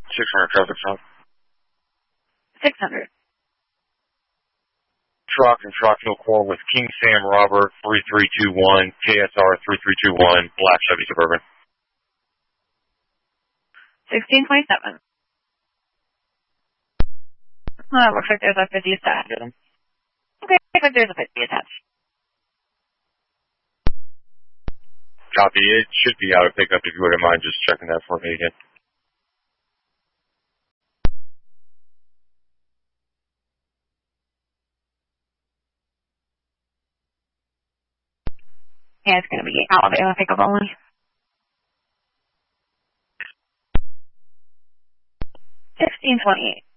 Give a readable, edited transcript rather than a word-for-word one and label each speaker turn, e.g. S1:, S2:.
S1: 600 traffic stop.
S2: 600.
S1: Truck and truck Hill Core with King Sam Robert 3321, KSR 3321, Black Chevy Suburban.
S2: 1627. Oh, it looks like there's a 50 attached. Okay, looks like there's a 50 attached.
S1: Copy. It should be out of pickup if you wouldn't mind just checking that for me again.
S2: Yeah, it's going to be Alabama pickup only. 1628.